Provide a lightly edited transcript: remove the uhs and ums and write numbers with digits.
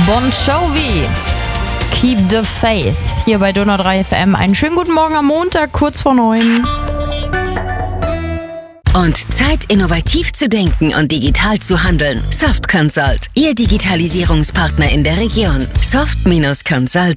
Bon Jovi, Keep the Faith, hier bei Donau 3 FM. Einen schönen guten Morgen am Montag, kurz vor 9. Und Zeit, innovativ zu denken und digital zu handeln. Soft Consult, Ihr Digitalisierungspartner in der Region. soft-consult.at